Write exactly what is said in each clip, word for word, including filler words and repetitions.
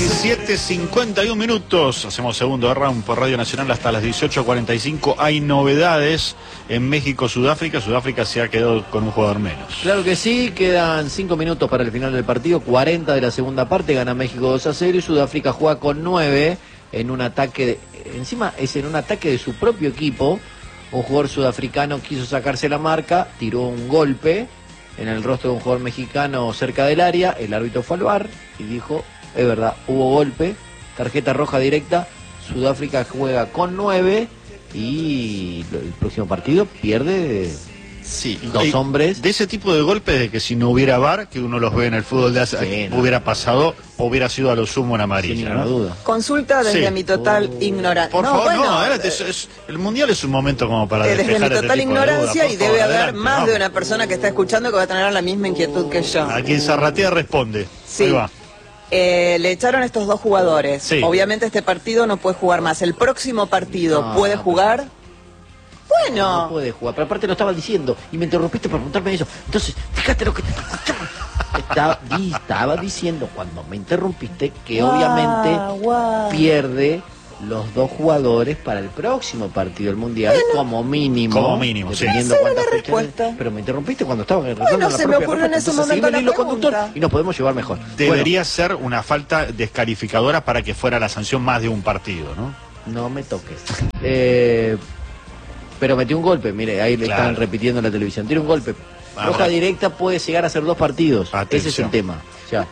diecisiete cincuenta y un minutos, hacemos segundo round por Radio Nacional hasta las dieciocho cuarenta y cinco. Hay novedades en México, Sudáfrica. Sudáfrica se ha quedado con un jugador menos. Claro que sí, quedan cinco minutos para el final del partido, cuarenta de la segunda parte, gana México dos a cero y Sudáfrica juega con nueve en un ataque, de, encima es en un ataque de su propio equipo. Un jugador sudafricano quiso sacarse la marca, tiró un golpe en el rostro de un jugador mexicano cerca del área, el árbitro fue al V A R y dijo, es verdad, hubo golpe, tarjeta roja directa, Sudáfrica juega con nueve y el próximo partido pierde sí, dos y hombres. De ese tipo de golpes de que si no hubiera V A R, que uno los ve en el fútbol de hace, sí, no. hubiera pasado, hubiera sido a lo sumo en amarilla. Sin ninguna ¿no? duda. Consulta desde sí. mi total oh. ignorancia. Por no, favor, bueno, no, es, es, el Mundial es un momento como para desde despejar mi total este ignorancia de y debe favor, haber adelante, más vamos. de una persona que está escuchando que va a tener la misma inquietud que yo. A quien Zarratea responde. Sí. Ahí va. Eh, le echaron estos dos jugadores. Sí. Obviamente este partido no puede jugar más. El próximo partido no, puede no, jugar. Bueno. No, no puede jugar, pero aparte lo estaba diciendo y me interrumpiste para preguntarme eso. Entonces, fíjate lo que te escuchaba. Estaba, estaba diciendo cuando me interrumpiste que wow, obviamente wow. pierde los dos jugadores para el próximo partido del Mundial, bueno, como mínimo. Como mínimo, dependiendo sí. cuántas fechas. Pero me interrumpiste cuando estaba bueno, la se me ocurrió en ese momento la pregunta. Y nos podemos llevar mejor. Debería bueno, ser una falta descalificadora para que fuera la sanción más de un partido, ¿no? No me toques. Eh, pero metió un golpe, mire, ahí le claro. están repitiendo en la televisión. Tiene un golpe. Roja directa puede llegar a ser dos partidos. Atención. Ese es el tema. O sea,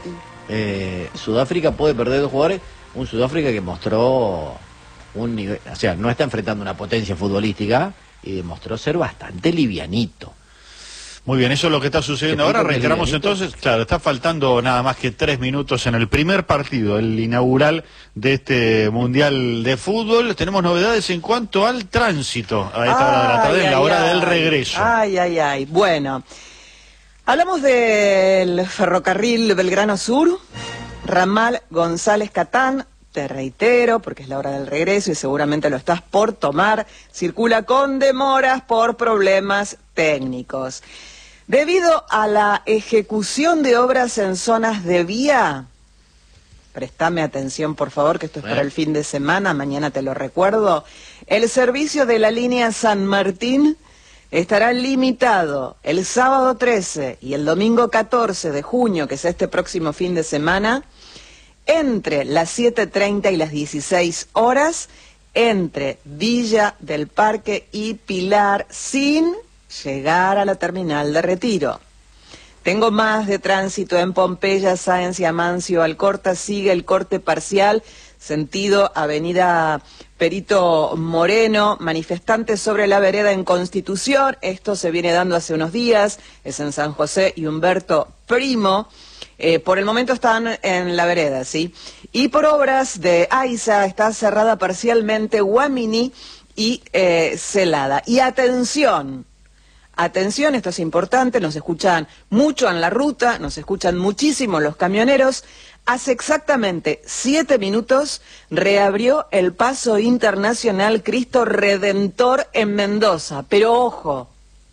eh, Sudáfrica puede perder dos jugadores. Un Sudáfrica que mostró un nivel, o sea, no está enfrentando una potencia futbolística y demostró ser bastante livianito. Muy bien, eso es lo que está sucediendo ahora. Reiteramos entonces, claro, está faltando nada más que tres minutos en el primer partido, el inaugural de este Mundial de Fútbol. Tenemos novedades en cuanto al tránsito a esta hora de la tarde, en la hora del regreso. Ay, ay, ay. Bueno, hablamos del ferrocarril Belgrano Sur, ramal González Catán. Te reitero, porque es la hora del regreso y seguramente lo estás por tomar, circula con demoras por problemas técnicos. Debido a la ejecución de obras en zonas de vía, préstame atención por favor, que esto es para el fin de semana, mañana te lo recuerdo, el servicio de la línea San Martín estará limitado el sábado trece y el domingo catorce de junio, que es este próximo fin de semana, entre las siete treinta y las dieciséis horas, entre Villa del Parque y Pilar, sin llegar a la terminal de Retiro. Tengo más de tránsito en Pompeya, Sáenz y Amancio Alcorta, sigue el corte parcial, sentido Avenida Perito Moreno, manifestantes sobre la vereda en Constitución, esto se viene dando hace unos días, es en San José y Humberto Primo. Eh, por el momento están en la vereda, ¿sí? Y por obras de AISA está cerrada parcialmente Guamini y eh, Celada. Y atención, atención, esto es importante, nos escuchan mucho en la ruta, nos escuchan muchísimo los camioneros. Hace exactamente siete minutos reabrió el paso internacional Cristo Redentor en Mendoza. Pero ojo,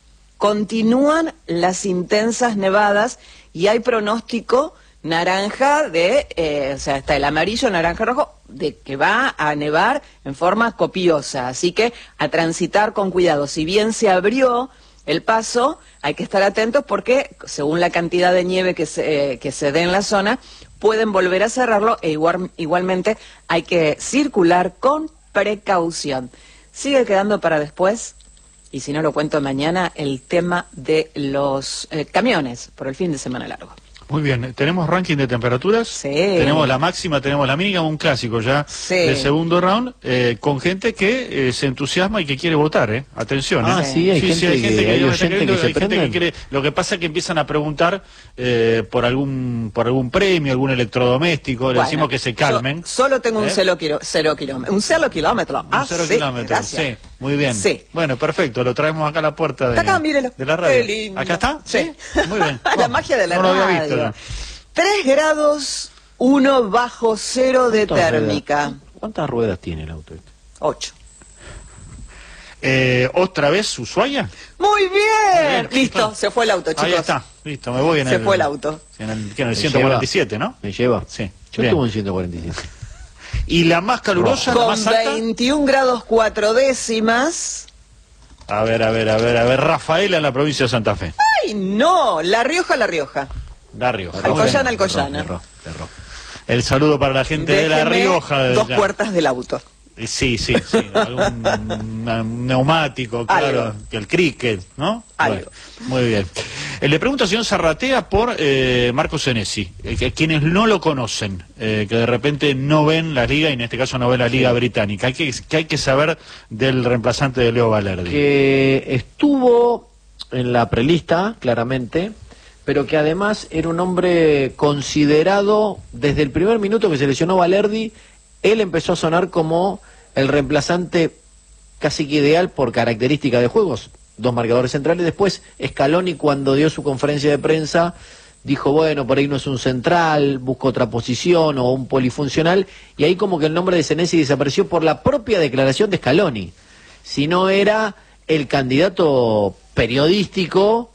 continúan las intensas nevadas y hay pronóstico naranja de, eh, o sea, está el amarillo, naranja, rojo, de que va a nevar en forma copiosa. Así que a transitar con cuidado. Si bien se abrió el paso, hay que estar atentos porque según la cantidad de nieve que se, eh, que se dé en la zona, pueden volver a cerrarlo e igual, igualmente hay que circular con precaución. Sigue quedando para después, y si no lo cuento mañana, el tema de los eh, camiones por el fin de semana largo. Muy bien, ¿tenemos ranking de temperaturas? Sí. Tenemos la máxima, tenemos la mínima, un clásico ya sí. del segundo round, eh, con gente que eh, se entusiasma y que quiere votar, ¿eh? Atención, ¿eh? Ah, sí, hay sí, gente sí, hay gente que, que, hay que, gente que, que se hay gente que prenden. quiere. Lo que pasa es que empiezan a preguntar eh, por algún por algún premio, algún electrodoméstico, Bueno, le decimos que se calmen. Yo solo tengo un ¿Eh? cero, kilo, cero kilómetro. Un cero kilómetro. Ah, un cero sí, kilómetros, gracias. sí, muy bien. Sí. Bueno, perfecto, lo traemos acá a la puerta de, Está acá, mírelo. de la radio. Qué lindo. ¿Acá está? Sí. Muy bien. La Bueno, magia de la no lo había radio. visto. Tres grados, uno bajo cero de ¿Cuántas térmica. ruedas? ¿Cuántas ruedas tiene el auto este? Ocho. Eh, ¿Otra vez Ushuaia? Muy bien. bien. Listo, se fue el auto, chicos. Ahí está, listo, me voy en Se el... fue el auto. En el, ¿qué, en el Me ciento cuarenta y siete, ¿no? ¿Me lleva? Sí. Yo Bien. estuve en ciento cuarenta y siete. Y la más calurosa, la Con más alta. veintiún grados cuatro décimas. A ver, a ver, a ver, a ver, Rafaela en la provincia de Santa Fe. ¡Ay, no! La Rioja, La Rioja. La Rioja. Alcoyana, Alcoyana. Erró, erró. El saludo para la gente de La Déjeme Rioja. dos ya. puertas del auto. Sí, sí, sí. Algún un neumático, claro. Algo. Que el cricket, ¿no? Algo. Bueno, muy bien. Eh, le pregunto al señor Zarratea por eh, Marco Senesi, eh, que quienes no lo conocen, eh, que de repente no ven la liga, y en este caso no ven la liga británica. ¿Qué hay que, que hay que saber del reemplazante de Leo Valerdi? Que estuvo en la prelista, claramente, pero que además era un hombre considerado desde el primer minuto que se lesionó Valerdi. Él empezó a sonar como el reemplazante casi que ideal por característica de juegos, dos marcadores centrales. Después Scaloni, cuando dio su conferencia de prensa, dijo, bueno, por ahí no es un central, busco otra posición o un polifuncional, y ahí como que el nombre de Senesi desapareció por la propia declaración de Scaloni. Si no era el candidato periodístico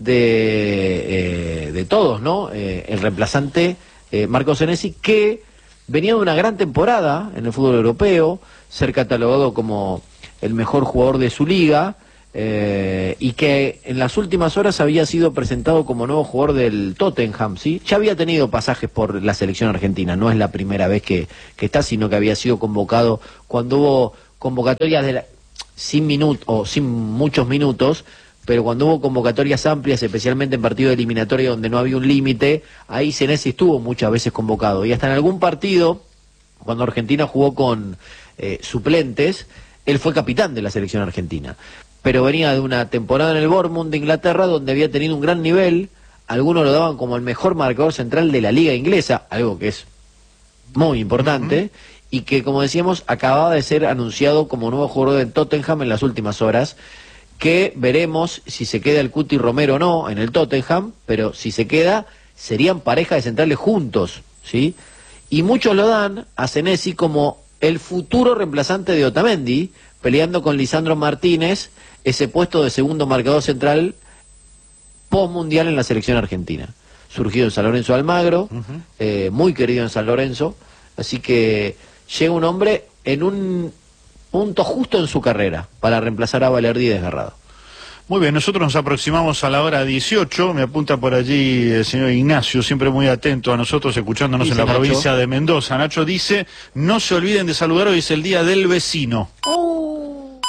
de, eh, de todos, ¿no? Eh, el reemplazante eh, Marco Senesi, que venía de una gran temporada en el fútbol europeo, ser catalogado como el mejor jugador de su liga, eh, y que en las últimas horas había sido presentado como nuevo jugador del Tottenham, ¿sí? Ya había tenido pasajes por la selección argentina, no es la primera vez que, que está, sino que había sido convocado cuando hubo convocatorias de la, sin minutos o sin muchos minutos, pero cuando hubo convocatorias amplias, especialmente en partidos eliminatorios donde no había un límite, ahí Senesi estuvo muchas veces convocado. Y hasta en algún partido, cuando Argentina jugó con eh, suplentes, él fue capitán de la selección argentina. Pero venía de una temporada en el Bournemouth de Inglaterra, donde había tenido un gran nivel. Algunos lo daban como el mejor marcador central de la liga inglesa, algo que es muy importante, uh-huh. Y que, como decíamos, acababa de ser anunciado como nuevo jugador del Tottenham en las últimas horas, que veremos si se queda el Cuti Romero o no en el Tottenham, pero si se queda, serían pareja de centrales juntos, ¿sí? Y muchos lo dan a Senesi como el futuro reemplazante de Otamendi, peleando con Lisandro Martínez ese puesto de segundo marcador central post-mundial en la selección argentina. Surgido en San Lorenzo de Almagro, uh-huh. eh, muy querido en San Lorenzo, así que llega un hombre en un punto justo en su carrera para reemplazar a Valerdi desgarrado. Muy bien, nosotros nos aproximamos a la hora dieciocho, me apunta por allí el señor Ignacio, siempre muy atento a nosotros, escuchándonos en la Nacho. provincia de Mendoza. Nacho dice, no se olviden de saludar, hoy es el día del vecino. Oh.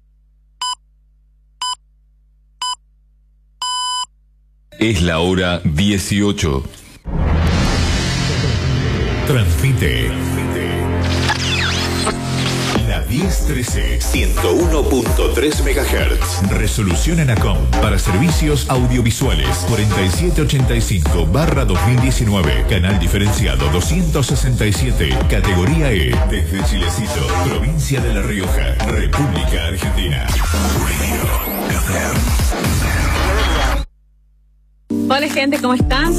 Es la hora dieciocho. Transmite la diez trece, ciento uno punto tres megahertz. Resolución ENACOM para servicios audiovisuales cuarenta y siete ochenta y cinco barra dos mil diecinueve. Canal diferenciado doscientos sesenta y siete. Categoría E. Desde Chilecito, provincia de La Rioja, República Argentina. Hola gente, ¿cómo están?